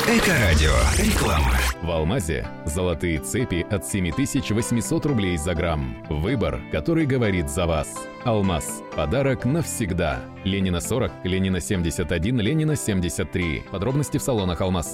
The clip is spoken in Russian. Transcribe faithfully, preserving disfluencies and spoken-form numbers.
Эко-радио. Реклама. В Алмазе золотые цепи от семь тысяч восемьсот рублей за грамм. Выбор, который говорит за вас. Алмаз. Подарок навсегда. Ленина сорок, Ленина семьдесят один, Ленина семьдесят три. Подробности в салонах Алмаз.